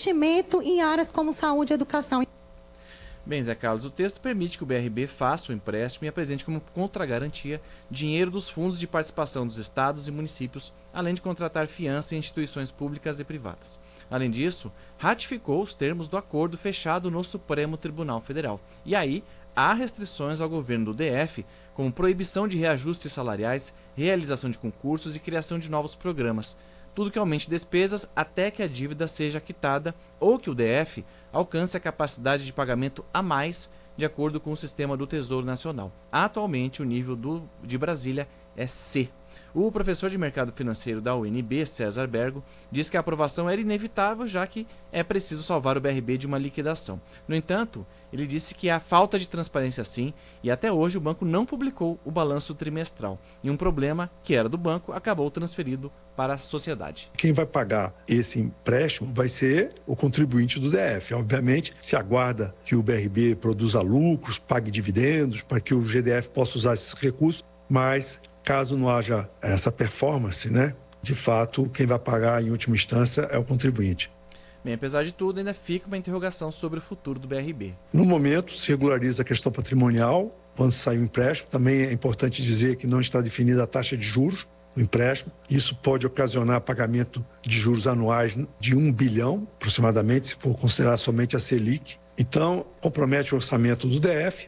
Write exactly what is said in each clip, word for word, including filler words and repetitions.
investimento em áreas como saúde e educação. Bem, Zé Carlos, o texto permite que o B R B faça o empréstimo e apresente como contragarantia dinheiro dos fundos de participação dos estados e municípios, além de contratar fiança em instituições públicas e privadas. Além disso, ratificou os termos do acordo fechado no Supremo Tribunal Federal. E aí, há restrições ao governo do D F, como proibição de reajustes salariais, realização de concursos e criação de novos programas. Tudo que aumente despesas até que a dívida seja quitada ou que o D F alcance a capacidade de pagamento a mais, de acordo com o sistema do Tesouro Nacional. Atualmente, o nível do, de Brasília é C. O professor de mercado financeiro da U N B, César Bergo, diz que a aprovação era inevitável, já que é preciso salvar o B R B de uma liquidação. No entanto, ele disse que há falta de transparência sim, e até hoje o banco não publicou o balanço trimestral. E um problema, que era do banco, acabou transferido para a sociedade. Quem vai pagar esse empréstimo vai ser o contribuinte do D F. Obviamente, se aguarda que o B R B produza lucros, pague dividendos, para que o G D F possa usar esses recursos, mas caso não haja essa performance, né, de fato, quem vai pagar em última instância é o contribuinte. Bem, apesar de tudo, ainda fica uma interrogação sobre o futuro do B R B. No momento, se regulariza a questão patrimonial, quando sai o empréstimo. Também é importante dizer que não está definida a taxa de juros do empréstimo. Isso pode ocasionar pagamento de juros anuais de um bilhão, aproximadamente, se for considerar somente a Selic. Então, compromete o orçamento do D F.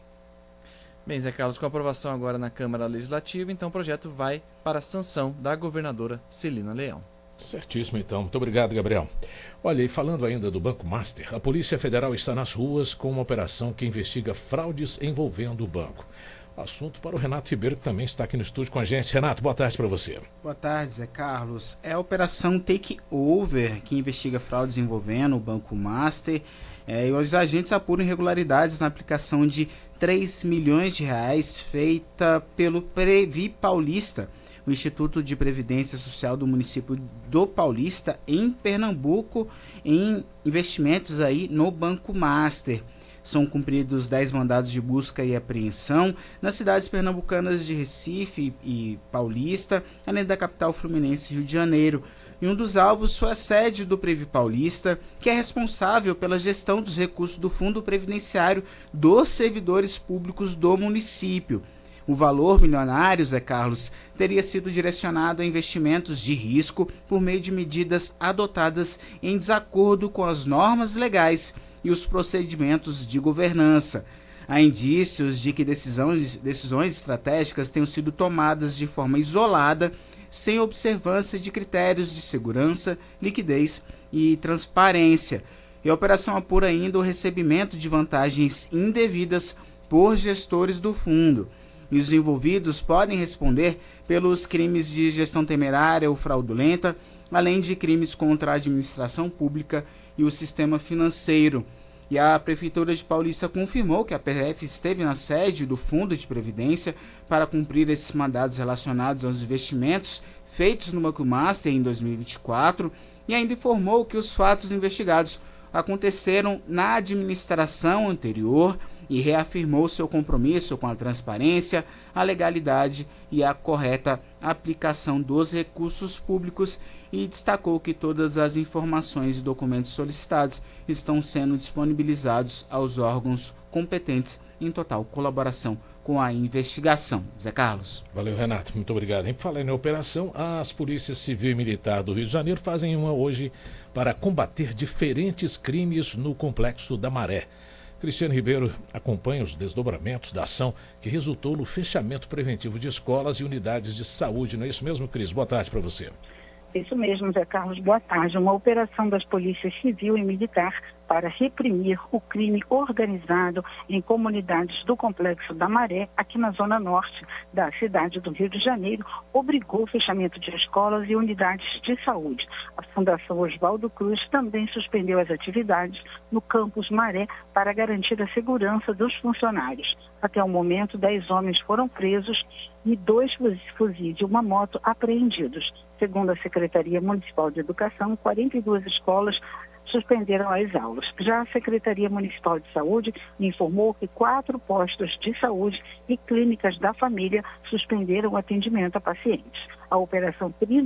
Bem, Zé Carlos, com a aprovação agora na Câmara Legislativa, então o projeto vai para a sanção da governadora Celina Leão. Certíssimo, então. Muito obrigado, Gabriel. Olha, e falando ainda do Banco Master, a Polícia Federal está nas ruas com uma operação que investiga fraudes envolvendo o banco. Assunto para o Renato Ribeiro, que também está aqui no estúdio com a gente. Renato, boa tarde para você. Boa tarde, Zé Carlos. É a Operação Takeover, que investiga fraudes envolvendo o Banco Master. É, e os agentes apuram irregularidades na aplicação de três milhões de reais feita pelo Previ Paulista, o Instituto de Previdência Social do município do Paulista, em Pernambuco, em investimentos aí no Banco Master. São cumpridos dez mandados de busca e apreensão nas cidades pernambucanas de Recife e Paulista, além da capital fluminense, Rio de Janeiro. E um dos alvos foi a sede do Previ Paulista, que é responsável pela gestão dos recursos do Fundo Previdenciário dos servidores públicos do município. O valor milionário, Zé Carlos, teria sido direcionado a investimentos de risco por meio de medidas adotadas em desacordo com as normas legais e os procedimentos de governança. Há indícios de que decisões, decisões estratégicas tenham sido tomadas de forma isolada, sem observância de critérios de segurança, liquidez e transparência. E a operação apura ainda o recebimento de vantagens indevidas por gestores do fundo. E os envolvidos podem responder pelos crimes de gestão temerária ou fraudulenta, além de crimes contra a administração pública e o sistema financeiro. E a Prefeitura de Paulista confirmou que a P F esteve na sede do Fundo de Previdência para cumprir esses mandados relacionados aos investimentos feitos no Banco Master em dois mil e vinte e quatro e ainda informou que os fatos investigados aconteceram na administração anterior e reafirmou seu compromisso com a transparência, a legalidade e a correta aplicação dos recursos públicos e destacou que todas as informações e documentos solicitados estão sendo disponibilizados aos órgãos competentes em total colaboração com a investigação. Zé Carlos. Valeu, Renato. Muito obrigado. Em falar em operação, as polícias civil e militar do Rio de Janeiro fazem uma hoje para combater diferentes crimes no Complexo da Maré. Cristiano Ribeiro acompanha os desdobramentos da ação que resultou no fechamento preventivo de escolas e unidades de saúde. Não é isso mesmo, Cris? Boa tarde para você. Isso mesmo, Zé Carlos. Boa tarde. Uma operação das polícias civil e militar para reprimir o crime organizado em comunidades do Complexo da Maré, aqui na zona norte da cidade do Rio de Janeiro, obrigou o fechamento de escolas e unidades de saúde. A Fundação Oswaldo Cruz também suspendeu as atividades no campus Maré para garantir a segurança dos funcionários. Até o momento, dez homens foram presos e dois fuzis e uma moto apreendidos. Segundo a Secretaria Municipal de Educação, quarenta e duas escolas suspenderam as aulas. Já a Secretaria Municipal de Saúde informou que quatro postos de saúde e clínicas da família suspenderam o atendimento a pacientes. A Operação Trinos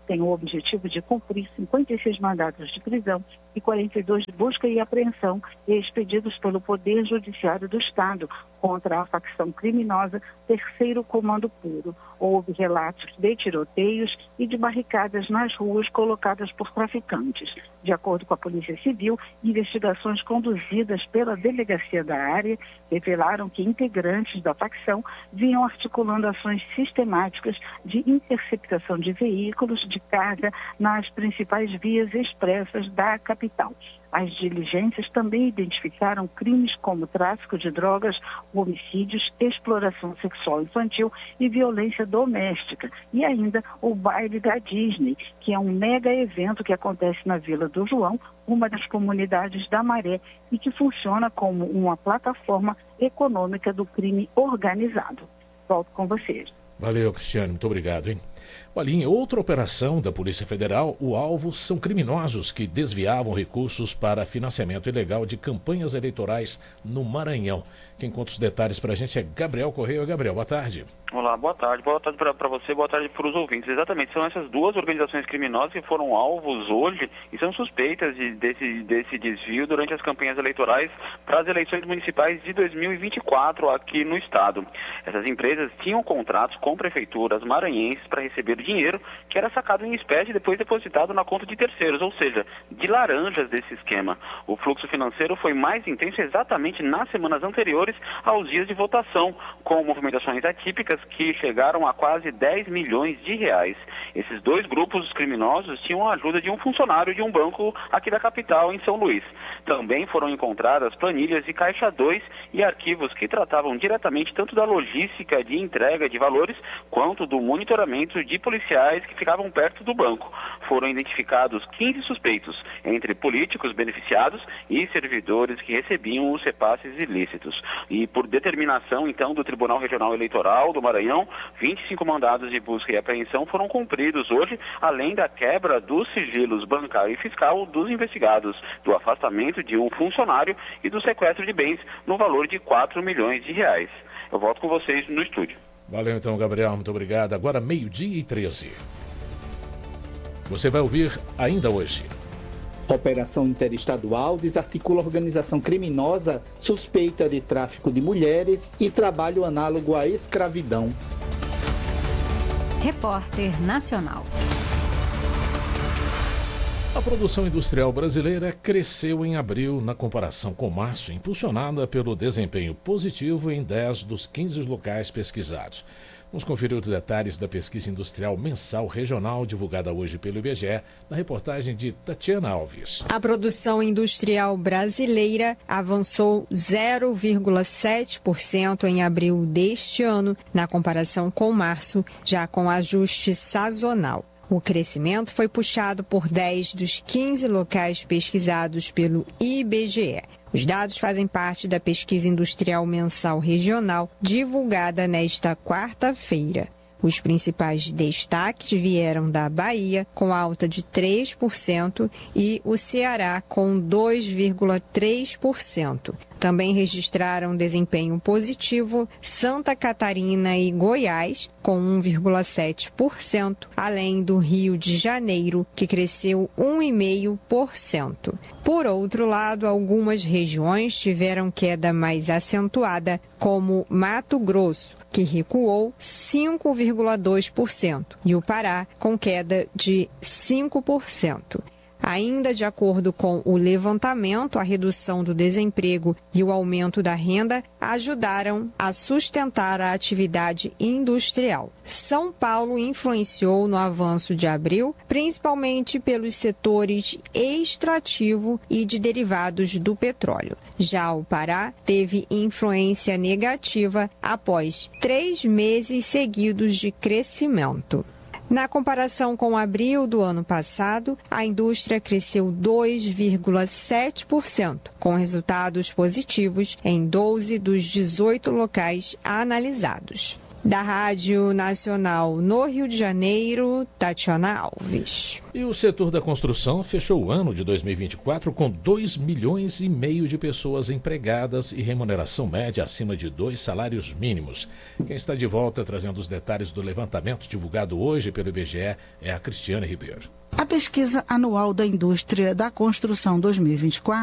tem o objetivo de cumprir cinquenta e seis mandados de prisão e quarenta e dois de busca e apreensão expedidos pelo Poder Judiciário do Estado contra a facção criminosa Terceiro Comando Puro. Houve relatos de tiroteios e de barricadas nas ruas colocadas por traficantes. De acordo com a Polícia Civil, investigações conduzidas pela delegacia da área revelaram que integrantes da facção vinham articulando ações sistemáticas de interceptação de veículos de carga nas principais vias expressas da capital. As diligências também identificaram crimes como tráfico de drogas, homicídios, exploração sexual infantil e violência doméstica. E ainda o baile da Disney, que é um mega evento que acontece na Vila do João, uma das comunidades da Maré, e que funciona como uma plataforma econômica do crime organizado. Volto com vocês. Valeu, Cristiane, muito obrigado, hein? Olha, em outra operação da Polícia Federal, o alvo são criminosos que desviavam recursos para financiamento ilegal de campanhas eleitorais no Maranhão. Quem conta os detalhes para a gente é Gabriel Correia. Gabriel, boa tarde. Olá, boa tarde. Boa tarde para você, boa tarde para os ouvintes. Exatamente, são essas duas organizações criminosas que foram alvos hoje e são suspeitas de, desse, desse desvio durante as campanhas eleitorais para as eleições municipais de dois mil e vinte e quatro aqui no estado. Essas empresas tinham contratos com prefeituras maranhenses para receber dinheiro que era sacado em espécie e depois depositado na conta de terceiros, ou seja, de laranjas desse esquema. O fluxo financeiro foi mais intenso exatamente nas semanas anteriores aos dias de votação, com movimentações atípicas que chegaram a quase dez milhões de reais. Esses dois grupos criminosos tinham a ajuda de um funcionário de um banco aqui da capital, em São Luís. Também foram encontradas planilhas de Caixa dois e arquivos que tratavam diretamente tanto da logística de entrega de valores quanto do monitoramento de policiais que ficavam perto do banco. Foram identificados quinze suspeitos, entre políticos beneficiados e servidores que recebiam os repasses ilícitos. E por determinação, então, do Tribunal Regional Eleitoral do Maranhão, vinte e cinco mandados de busca e apreensão foram cumpridos hoje, além da quebra dos sigilos bancário e fiscal dos investigados, do afastamento de um funcionário e do sequestro de bens no valor de quatro milhões de reais. Eu volto com vocês no estúdio. Valeu então, Gabriel, muito obrigado. Agora meio-dia e treze. Você vai ouvir ainda hoje. Operação interestadual desarticula organização criminosa suspeita de tráfico de mulheres e trabalho análogo à escravidão. Repórter Nacional. A produção industrial brasileira cresceu em abril na comparação com março, impulsionada pelo desempenho positivo em dez dos quinze locais pesquisados. Vamos conferir os detalhes da pesquisa industrial mensal regional divulgada hoje pelo I B G E, na reportagem de Tatiana Alves. A produção industrial brasileira avançou zero vírgula sete por cento em abril deste ano, na comparação com março, já com ajuste sazonal. O crescimento foi puxado por dez dos quinze locais pesquisados pelo I B G E. Os dados fazem parte da pesquisa industrial mensal regional divulgada nesta quarta-feira. Os principais destaques vieram da Bahia, com alta de três por cento, e o Ceará, com dois vírgula três por cento. Também registraram desempenho positivo Santa Catarina e Goiás, com um vírgula sete por cento, além do Rio de Janeiro, que cresceu um vírgula cinco por cento. Por outro lado, algumas regiões tiveram queda mais acentuada, como Mato Grosso, que recuou cinco vírgula dois por cento, e o Pará, com queda de cinco por cento. Ainda de acordo com o levantamento, a redução do desemprego e o aumento da renda ajudaram a sustentar a atividade industrial. São Paulo influenciou no avanço de abril, principalmente pelos setores extrativo e de derivados do petróleo. Já o Pará teve influência negativa após três meses seguidos de crescimento. Na comparação com abril do ano passado, a indústria cresceu dois vírgula sete por cento, com resultados positivos em doze dos dezoito locais analisados. Da Rádio Nacional no Rio de Janeiro, Tatiana Alves. E o setor da construção fechou o ano de dois mil e vinte e quatro com dois milhões e meio de pessoas empregadas e remuneração média acima de dois salários mínimos. Quem está de volta trazendo os detalhes do levantamento divulgado hoje pelo I B G E é a Cristiane Ribeiro. A pesquisa anual da indústria da construção dois mil e vinte e quatro